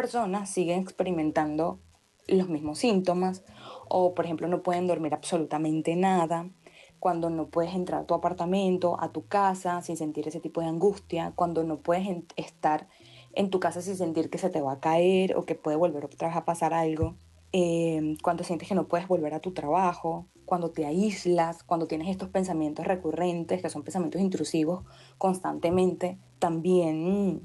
personas siguen experimentando los mismos síntomas o, por ejemplo, no pueden dormir absolutamente nada, cuando no puedes entrar a tu apartamento, a tu casa sin sentir ese tipo de angustia, cuando no puedes estar en tu casa sin sentir que se te va a caer o que puede volver otra vez a pasar algo, cuando sientes que no puedes volver a tu trabajo, cuando te aíslas, cuando tienes estos pensamientos recurrentes, que son pensamientos intrusivos constantemente, también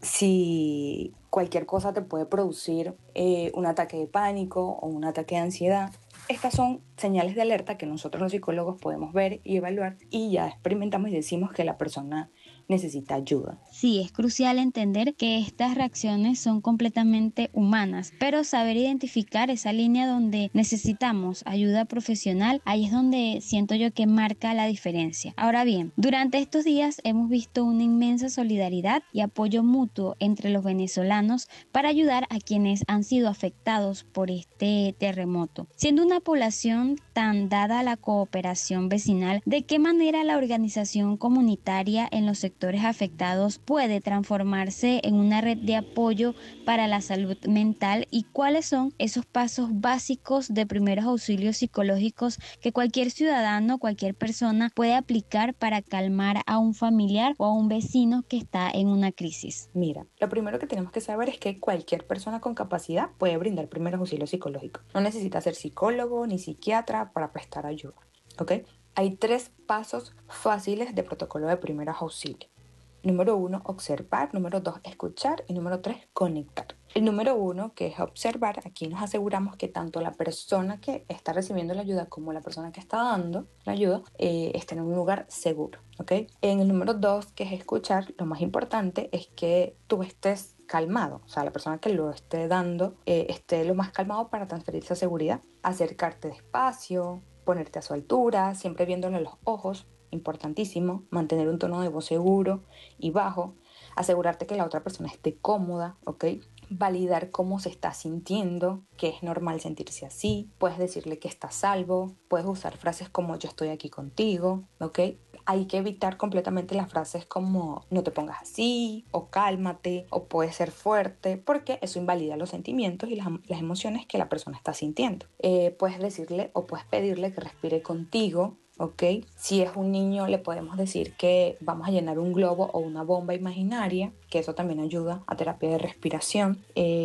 si cualquier cosa te puede producir un ataque de pánico o un ataque de ansiedad. Estas son señales de alerta que nosotros los psicólogos podemos ver y evaluar y ya experimentamos y decimos que la persona necesita ayuda. Sí, es crucial entender que estas reacciones son completamente humanas, pero saber identificar esa línea donde necesitamos ayuda profesional, ahí es donde siento yo que marca la diferencia. Ahora bien, durante estos días hemos visto una inmensa solidaridad y apoyo mutuo entre los venezolanos para ayudar a quienes han sido afectados por este terremoto. Siendo una población tan dada a la cooperación vecinal, ¿de qué manera la organización comunitaria en los sectores afectados puede transformarse en una red de apoyo para la salud mental y cuáles son esos pasos básicos de primeros auxilios psicológicos que cualquier ciudadano, cualquier persona puede aplicar para calmar a un familiar o a un vecino que está en una crisis? Mira, lo primero que tenemos que saber es que cualquier persona con capacidad puede brindar primeros auxilios psicológicos. No necesita ser psicólogo ni psiquiatra para prestar ayuda, ¿ok? Hay 3 pasos fáciles de protocolo de primeros auxilios. Número 1, observar. Número 2, escuchar. Y número 3, conectar. El número 1, que es observar, aquí nos aseguramos que tanto la persona que está recibiendo la ayuda como la persona que está dando la ayuda estén en un lugar seguro, ¿ok? En el número 2, que es escuchar, lo más importante es que tú estés calmado, o sea, la persona que lo esté dando esté lo más calmado para transferir esa seguridad. Acercarte despacio, ponerte a su altura, siempre viéndole los ojos, importantísimo, mantener un tono de voz seguro y bajo, asegurarte que la otra persona esté cómoda, ¿ok? Validar cómo se está sintiendo, que es normal sentirse así, puedes decirle que está a salvo, puedes usar frases como yo estoy aquí contigo, ¿ok? Hay que evitar completamente las frases como no te pongas así, o cálmate, o puedes ser fuerte, porque eso invalida los sentimientos y las emociones que la persona está sintiendo. Puedes decirle o puedes pedirle que respire contigo, ¿ok? Si es un niño, le podemos decir que vamos a llenar un globo o una bomba imaginaria, que eso también ayuda a terapia de respiración.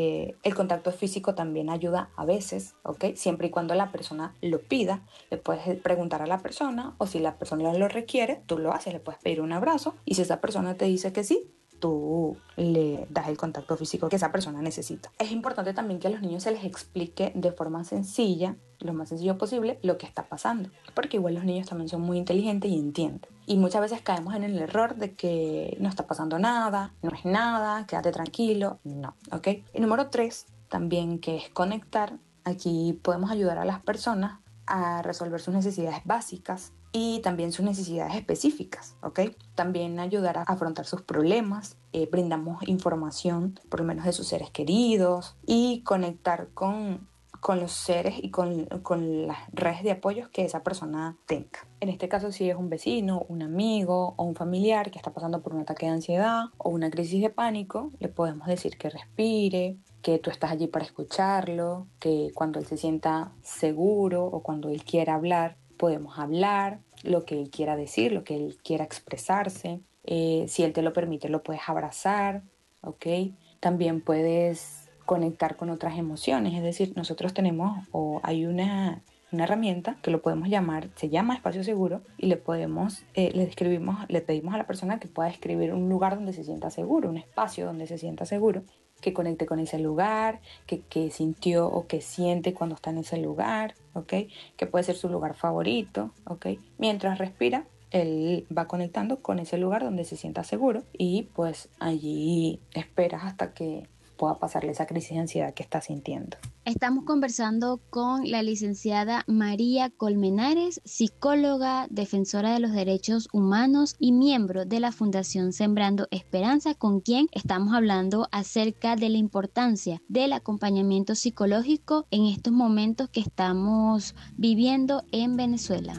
El contacto físico también ayuda a veces, ¿ok? Siempre y cuando la persona lo pida, le puedes preguntar a la persona o si la persona lo requiere, tú lo haces, le puedes pedir un abrazo y si esa persona te dice que sí, tú le das el contacto físico que esa persona necesita. Es importante también que a los niños se les explique de forma sencilla, lo más sencillo posible, lo que está pasando, porque igual los niños también son muy inteligentes y entienden. Y muchas veces caemos en el error de que no está pasando nada, no es nada, quédate tranquilo, no, ¿ok? Y número 3, también que es conectar. Aquí podemos ayudar a las personas a resolver sus necesidades básicas y también sus necesidades específicas, ¿ok? También ayudar a afrontar sus problemas, brindamos información por lo menos de sus seres queridos y conectar con los seres y con las redes de apoyos que esa persona tenga. En este caso, si es un vecino, un amigo o un familiar que está pasando por un ataque de ansiedad o una crisis de pánico, le podemos decir que respire, que tú estás allí para escucharlo, que cuando él se sienta seguro o cuando él quiera hablar, podemos hablar lo que él quiera decir, lo que él quiera expresarse. Si él te lo permite, lo puedes abrazar, ¿ok? También puedes conectar con otras emociones, es decir, nosotros tenemos o hay una herramienta que lo podemos llamar, se llama espacio seguro y le pedimos a la persona que pueda escribir un lugar donde se sienta seguro, un espacio donde se sienta seguro, que conecte con ese lugar, que sintió o que siente cuando está en ese lugar, ¿ok? Que puede ser su lugar favorito, ¿ok? Mientras respira, él va conectando con ese lugar donde se sienta seguro y pues allí esperas hasta que pueda pasarle esa crisis de ansiedad que está sintiendo. Estamos conversando con la licenciada María Colmenares, psicóloga, defensora de los derechos humanos y miembro de la Fundación Sembrando Esperanza, con quien estamos hablando acerca de la importancia del acompañamiento psicológico en estos momentos que estamos viviendo en Venezuela.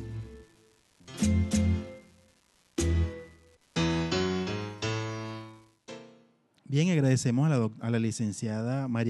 Bien, agradecemos a la licenciada María